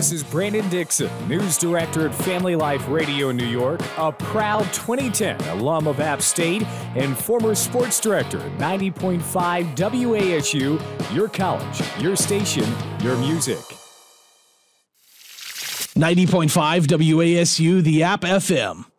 This is Brandon Dixon, news director at Family Life Radio in New York, a proud 2010 alum of App State, and former sports director at 90.5 WASU, your college, your station, your music. 90.5 WASU, the App FM.